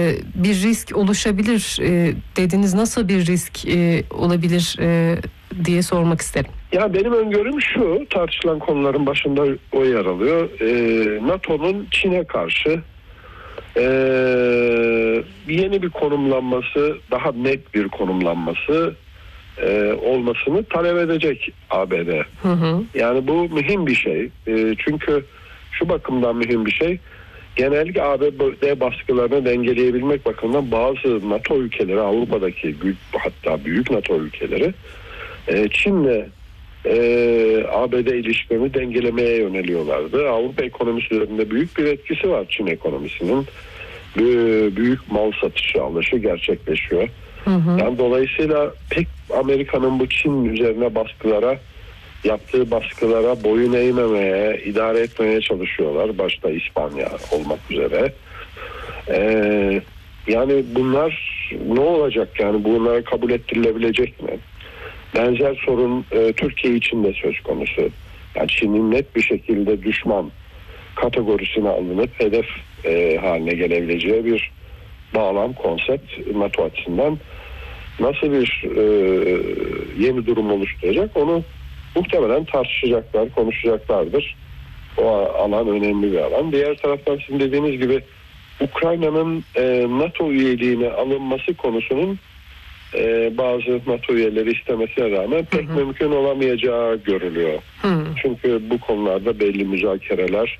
bir risk oluşabilir dediniz. Nasıl bir risk olabilir diye sormak isterim. Ya benim öngörüm şu, tartışılan konuların başında o yer alıyor. NATO'nun Çin'e karşı yeni bir konumlanması, daha net bir konumlanması olmasını talep edecek ABD. Yani bu mühim bir şey. Çünkü şu bakımdan mühim bir şey. Genellikle ABD baskılarını dengeleyebilmek bakımından bazı NATO ülkeleri, Avrupa'daki hatta büyük NATO ülkeleri Çin'le ABD ilişkilerini dengelemeye yöneliyorlardı. Avrupa ekonomisi üzerinde büyük bir etkisi var Çin ekonomisinin. Büyük mal satışı, alışı gerçekleşiyor. Yani dolayısıyla pek Amerika'nın bu Çin üzerine yaptığı baskılara boyun eğmemeye, idare etmeye çalışıyorlar. Başta İspanya olmak üzere. Yani bunlar ne olacak? Yani bunlara kabul ettirilebilecek mi? Benzer sorun Türkiye için de söz konusu. Yani Çin'in net bir şekilde düşman kategorisine alınıp hedef haline gelebileceği bir bağlam, konsept NATO açısından nasıl bir yeni durum oluşturacak onu muhtemelen tartışacaklar, konuşacaklardır. O alan önemli bir alan. Diğer taraftan sizin dediğiniz gibi Ukrayna'nın NATO üyeliğine alınması konusunun bazı NATO üyeleri istemesine rağmen pek mümkün olamayacağı görülüyor. Çünkü bu konularda belli müzakereler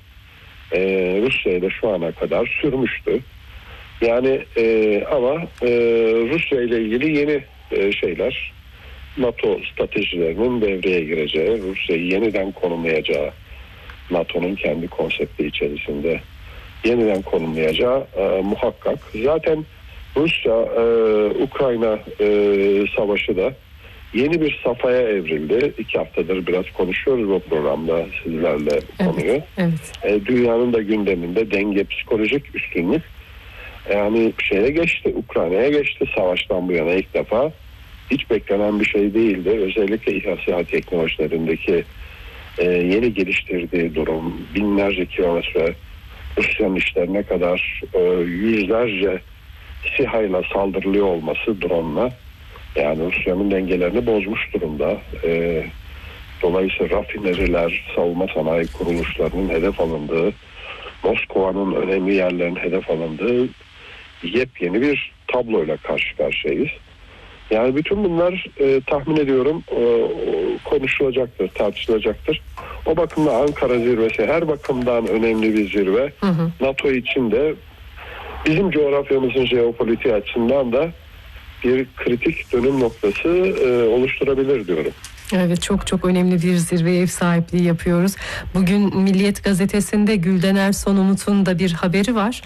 Rusya ile şu ana kadar sürmüştü. Yani ama Rusya ile ilgili yeni şeyler, NATO stratejilerinin devreye gireceği, Rusya'yı yeniden konumlayacağı, NATO'nun kendi konsepti içerisinde yeniden konumlayacağı muhakkak. Zaten Rusya-Ukrayna savaşı da yeni bir safhaya evrildi. 2 haftadır biraz konuşuyoruz bu programda sizlerle konuyu. Evet. Dünyanın da gündeminde denge, psikolojik üstünlük yani Ukrayna'ya geçti savaştan bu yana ilk defa. Hiç beklenen bir şey değildi. Özellikle İHA teknolojilerindeki yeni geliştirdiği durum, binlerce kilometre Rusya'nın işlerine kadar yüzlerce SİHA'yla saldırılıyor olması drone'la yani Rusya'nın dengelerini bozmuş durumda. Dolayısıyla rafineriler, savunma sanayi kuruluşlarının hedef alındığı, Moskova'nın önemli yerlerinin hedef alındığı yepyeni bir tabloyla karşı karşıyayız. Yani bütün bunlar tahmin ediyorum konuşulacaktır, tartışılacaktır. O bakımda Ankara zirvesi her bakımdan önemli bir zirve. NATO için de bizim coğrafyamızın jeopolitiği açısından da bir kritik dönüm noktası oluşturabilir diyorum. Evet, çok çok önemli bir zirveye ev sahipliği yapıyoruz. Bugün Milliyet Gazetesi'nde Gülden Erson Umut'un da bir haberi var.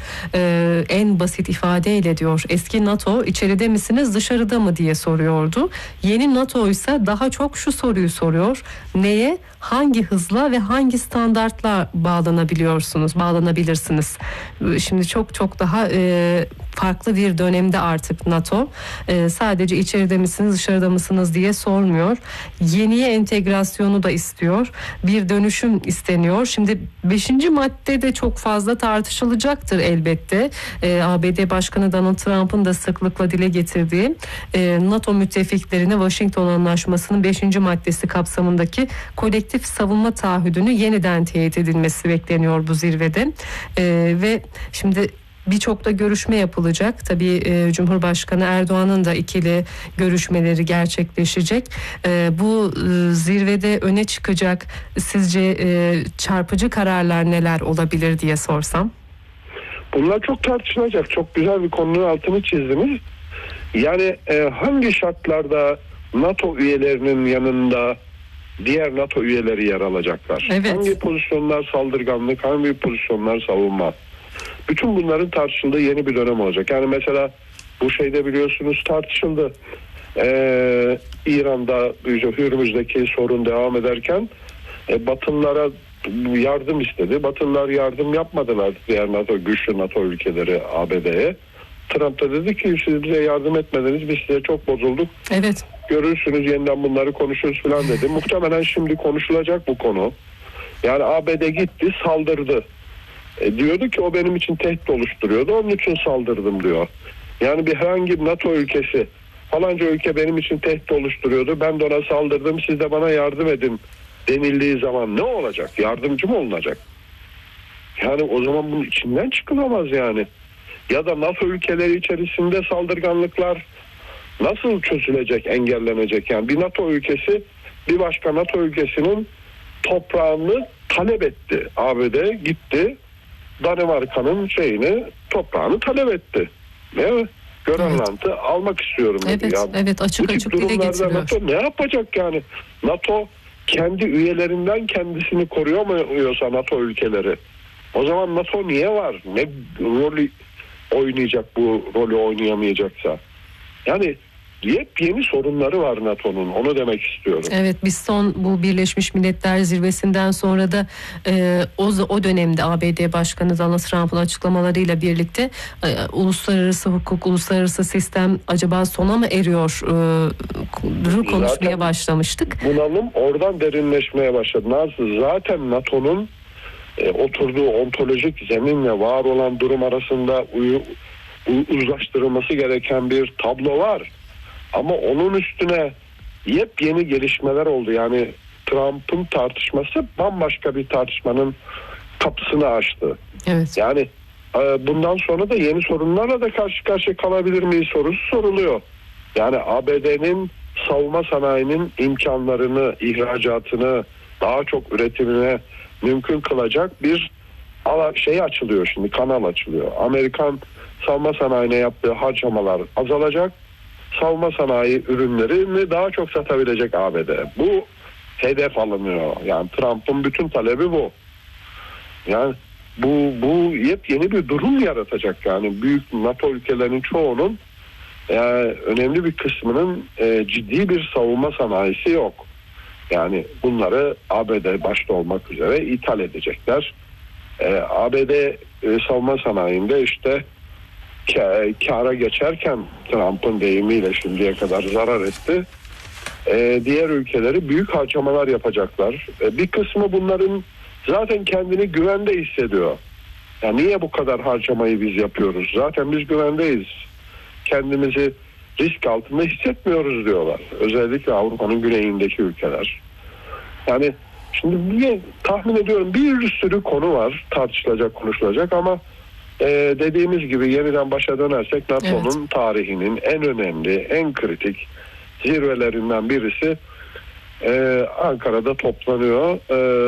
En basit ifadeyle diyor, eski NATO içeride misiniz dışarıda mı diye soruyordu. Yeni NATO ise daha çok şu soruyu soruyor. Neye, hangi hızla ve hangi standartla bağlanabilirsiniz? Şimdi çok çok daha farklı bir dönemde artık NATO. Sadece içeride misiniz dışarıda mısınız diye sormuyor. Yeniye entegrasyonu da istiyor. Bir dönüşüm isteniyor. Şimdi 5. madde de çok fazla tartışılacaktır elbette. ABD Başkanı Donald Trump'ın da sıklıkla dile getirdiği NATO müttefiklerine Washington Anlaşması'nın 5. maddesi kapsamındaki kolektif savunma taahhüdünü yeniden teyit edilmesi bekleniyor bu zirvede. Ve şimdi birçok da görüşme yapılacak. Tabii Cumhurbaşkanı Erdoğan'ın da ikili görüşmeleri gerçekleşecek. Bu zirvede öne çıkacak sizce çarpıcı kararlar neler olabilir diye sorsam? Bunlar çok tartışılacak. Çok güzel bir konunun altını çizdiniz. Yani hangi şartlarda NATO üyelerinin yanında diğer NATO üyeleri yer alacaklar? Evet. Hangi pozisyonlar saldırganlık, hangi pozisyonlar savunma? Bütün bunların tartışıldığı yeni bir dönem olacak. Yani mesela bu şeyde biliyorsunuz tartışıldı. İran'da Hürmüz'deki sorun devam ederken Batılılara yardım istedi. Batılılar yardım yapmadılar diğer güçlü NATO ülkeleri ABD'ye. Trump da dedi ki siz bize yardım etmediniz, biz size çok bozulduk. Evet. Görürsünüz yeniden bunları konuşuruz falan dedi. Muhtemelen şimdi konuşulacak bu konu. Yani ABD gitti, saldırdı. Diyordu ki o benim için tehdit oluşturuyordu, onun için saldırdım diyor. Yani bir herhangi bir NATO ülkesi, falanca ülke benim için tehdit oluşturuyordu, ben de ona saldırdım, siz de bana yardım edin denildiği zaman ne olacak? Yardımcı mı olunacak? Yani o zaman bunun içinden çıkılamaz yani. Ya da NATO ülkeleri içerisinde saldırganlıklar nasıl çözülecek, engellenecek? Yani bir NATO ülkesi bir başka NATO ülkesinin toprağını talep etti. ABD gitti Danimarka'nın toprağını talep etti. Değil mi? Grönland'ı almak istiyorum dedi. Evet, açık dile getiriyor. NATO ne yapacak yani? NATO kendi üyelerinden kendisini koruyamıyorsa NATO ülkeleri, o zaman NATO niye var? Ne rolü oynayacak, bu rolü oynayamayacaksa? Yani yepyeni sorunları var NATO'nun, onu demek istiyorum. Evet, biz son bu Birleşmiş Milletler Zirvesi'nden sonra da o dönemde ABD Başkanı Donald Trump'ın açıklamalarıyla birlikte uluslararası hukuk, uluslararası sistem acaba sona mı eriyor konuşmaya başlamıştık. Bunalım oradan derinleşmeye başladı. Nasıl? Zaten NATO'nun oturduğu ontolojik zeminle var olan durum arasında uzlaştırılması gereken bir tablo var. Ama onun üstüne yepyeni gelişmeler oldu. Yani Trump'ın tartışması bambaşka bir tartışmanın kapısını açtı. Evet. Yani bundan sonra da yeni sorunlarla da karşı karşıya kalabilir miyiz sorusu soruluyor. Yani ABD'nin savunma sanayinin imkanlarını, ihracatını, daha çok üretimine mümkün kılacak bir açılıyor şimdi, kanal açılıyor. Amerikan savunma sanayine yaptığı harcamalar azalacak. Savunma sanayi ürünlerini daha çok satabilecek ABD. Bu hedef alınıyor. Yani Trump'ın bütün talebi bu. Yani bu yepyeni bir durum yaratacak. Yani büyük NATO ülkelerinin çoğunun önemli bir kısmının ciddi bir savunma sanayisi yok. Yani bunları ABD başta olmak üzere ithal edecekler. ABD savunma sanayinde işte kâra geçerken Trump'ın deyimiyle şimdiye kadar zarar etti. Diğer ülkeleri büyük harcamalar yapacaklar. Bir kısmı bunların zaten kendini güvende hissediyor. Yani niye bu kadar harcamayı biz yapıyoruz? Zaten biz güvendeyiz. Kendimizi risk altında hissetmiyoruz diyorlar. Özellikle Avrupa'nın güneyindeki ülkeler. Yani şimdi tahmin ediyorum bir sürü konu var tartışılacak, konuşulacak ama dediğimiz gibi yeniden başa dönersek NATO'nun tarihinin en önemli, en kritik zirvelerinden birisi Ankara'da toplanıyor.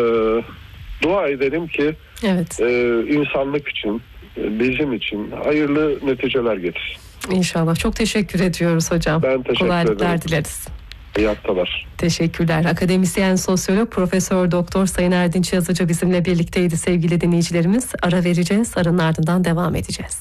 Dua edelim ki insanlık için, bizim için hayırlı neticeler getirsin. İnşallah. Çok teşekkür ediyoruz hocam. Ben teşekkür Kolaylıklar ederim. dileriz. İyi haftalar. Teşekkürler. Akademisyen, sosyolog, Profesör Doktor Sayın Erdinç Yazıcı bizimle birlikteydi sevgili dinleyicilerimiz. Ara vereceğiz. Aranın ardından devam edeceğiz.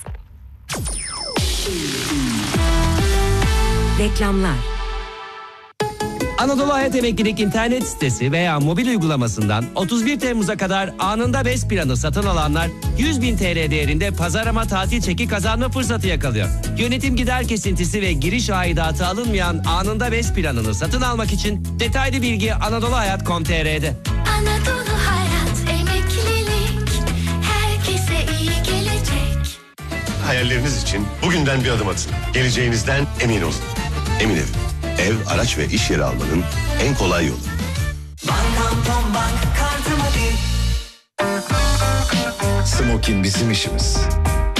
Reklamlar. Anadolu Hayat Emeklilik internet sitesi veya mobil uygulamasından 31 Temmuz'a kadar anında BES planı satın alanlar 100.000 TL değerinde pazarlama tatil çeki kazanma fırsatı yakalıyor. Yönetim gider kesintisi ve giriş aidatı alınmayan anında BES planını satın almak için detaylı bilgi anadoluhayat.com.tr'de. Anadolu Hayat Emeklilik, herkese iyi gelecek. Hayalleriniz için bugünden bir adım atın. Geleceğinizden emin olun. Emin Ev. Ev, araç ve iş yeri almanın en kolay yolu. Smokin bizim işimiz.